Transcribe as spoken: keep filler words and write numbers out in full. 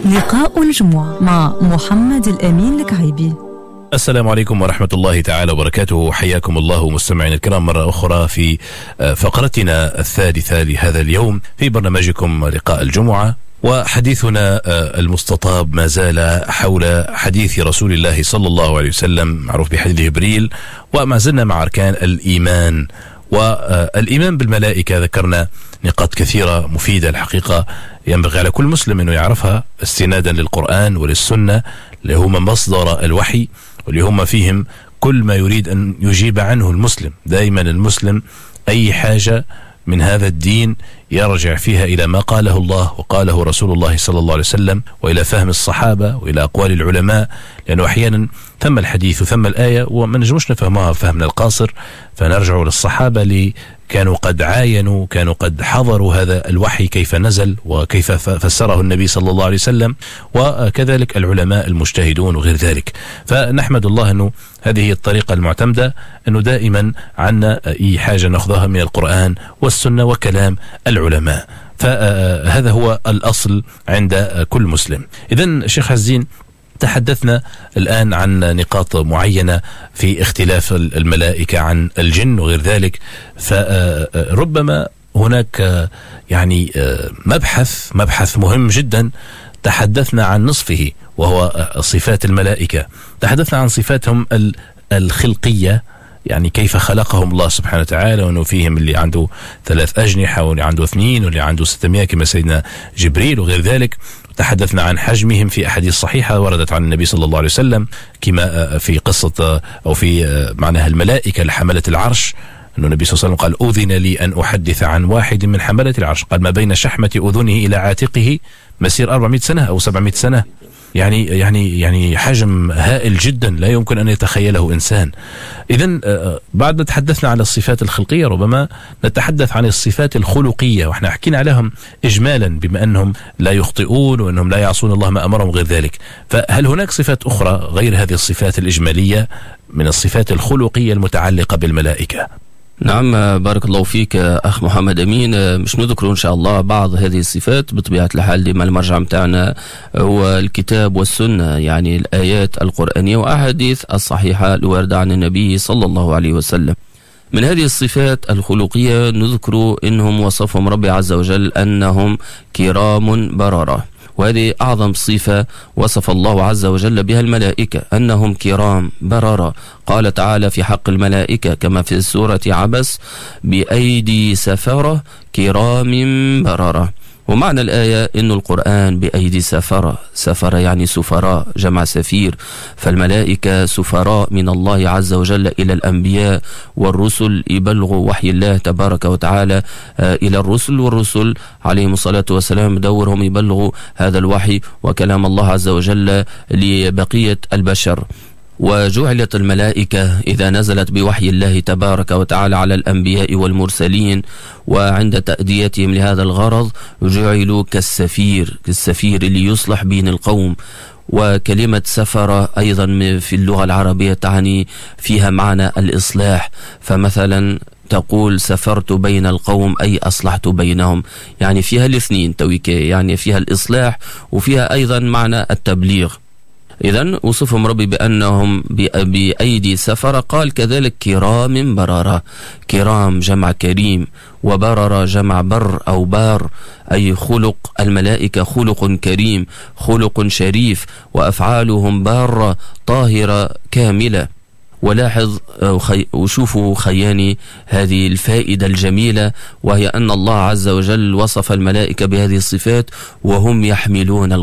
لقاء الجمعة مع محمد الأمين الكعيبي. السلام عليكم ورحمة الله تعالى وبركاته. حياكم الله مستمعين الكرام مرة أخرى في فقرتنا الثالثة لهذا اليوم في برنامجكم لقاء الجمعة، وحديثنا المستطاب ما زال حول حديث رسول الله صلى الله عليه وسلم معروف بحديث جبريل، وما زلنا مع أركان الإيمان. والإيمان بالملائكة ذكرنا نقاط كثيرة مفيدة الحقيقة ينبغي على كل مسلم أنه يعرفها استنادا للقرآن وللسنة اللي هما مصدر الوحي واللي هما فيهم كل ما يريد أن يجيب عنه المسلم. دائما المسلم أي حاجة من هذا الدين يرجع فيها إلى ما قاله الله وقاله رسول الله صلى الله عليه وسلم، وإلى فهم الصحابة وإلى أقوال العلماء، لأنه أحيانا ثم الحديث وثم الآية وما نجمش نفهمها فهمنا القاصر، فنرجع للصحابة اللي كانوا قد عاينوا كانوا قد حضروا هذا الوحي كيف نزل وكيف فسره النبي صلى الله عليه وسلم، وكذلك العلماء المجتهدون وغير ذلك. فنحمد الله أنه هذه هي الطريقة المعتمدة، أنه دائما عنا أي حاجة نأخذها من القرآن والسنة وكلام العلماء، فهذا هو الأصل عند كل مسلم. إذن شيخ عزين، تحدثنا الآن عن نقاط معينة في اختلاف الملائكة عن الجن وغير ذلك، فربما هناك يعني مبحث مبحث مهم جدا تحدثنا عن نصفه وهو صفات الملائكة. تحدثنا عن صفاتهم الخلقية، يعني كيف خلقهم الله سبحانه وتعالى، وأنه فيهم اللي عنده ثلاث أجنحة واللي عنده اثنين واللي عنده ستمائة كما سيدنا جبريل وغير ذلك. تحدثنا عن حجمهم في أحاديث صحيحة وردت عن النبي صلى الله عليه وسلم، كما في قصة أو في معناها الملائكة لحملة العرش، أن النبي صلى الله عليه وسلم قال: أذن لي أن أحدث عن واحد من حملة العرش، قال: ما بين شحمة أذنه إلى عاتقه مسير أربعمائة سنة أو سبعمائة سنة. يعني يعني يعني حجم هائل جدا لا يمكن أن يتخيله إنسان. إذن بعد ما تحدثنا عن الصفات الخلقية ربما نتحدث عن الصفات الخلقية، وإحنا حكينا عليهم إجمالا بما أنهم لا يخطئون وأنهم لا يعصون الله ما أمرهم غير ذلك. فهل هناك صفات أخرى غير هذه الصفات الإجمالية من الصفات الخلقية المتعلقة بالملائكة؟ نعم، بارك الله فيك أخ محمد أمين. مش نذكر إن شاء الله بعض هذه الصفات بطبيعة الحال، لما المرجع متاعنا هو الكتاب والسنة، يعني الآيات القرآنية وأحاديث الصحيحة الواردة عن النبي صلى الله عليه وسلم. من هذه الصفات الخلقية نذكر إنهم وصفهم ربي عز وجل أنهم كرام بررة، وهذه أعظم صفة وصف الله عز وجل بها الملائكة، أنهم كرام بررة. قال تعالى في حق الملائكة كما في سورة عبس: بأيدي سفرة كرام بررة. ومعنى الآية إن القرآن بأيدي سفرة، سفرة يعني سفراء جمع سفير، فالملائكة سفراء من الله عز وجل إلى الأنبياء والرسل، يبلغوا وحي الله تبارك وتعالى إلى الرسل، والرسل عليهم الصلاة والسلام دورهم يبلغوا هذا الوحي وكلام الله عز وجل لبقية البشر. وجعلت الملائكة إذا نزلت بوحي الله تبارك وتعالى على الأنبياء والمرسلين وعند تأديتهم لهذا الغرض جعلوا كالسفير، كالسفير اللي يصلح بين القوم. وكلمة سفر أيضا في اللغة العربية تعني فيها معنى الإصلاح، فمثلا تقول سفرت بين القوم أي أصلحت بينهم، يعني فيها الاثنين تويكي، يعني فيها الإصلاح وفيها أيضا معنى التبليغ. إذن وصفهم ربي بأنهم بأيدي سفرة، قال كذلك كرام بررة، كرام جمع كريم، وبررة جمع بر أو بار، أي خلق الملائكة خلق كريم، خلق شريف، وأفعالهم بارة طاهرة كاملة. ولاحظ وشوفوا خياني هذه الفائدة الجميلة، وهي أن الله عز وجل وصف الملائكة بهذه الصفات وهم يحملون